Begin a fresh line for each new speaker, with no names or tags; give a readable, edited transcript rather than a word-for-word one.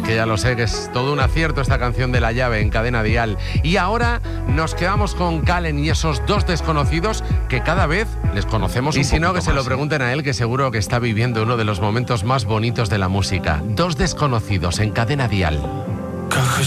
que ya lo sé, que es todo un acierto esta canción de La Llave en Cadena Dial. Y ahora nos quedamos con Calen y esos dos desconocidos que cada vez les conocemos un poquito más. Y si no, que se lo pregunten a él, que seguro que está viviendo uno de los momentos más bonitos de la música. Dos desconocidos en Cadena Dial.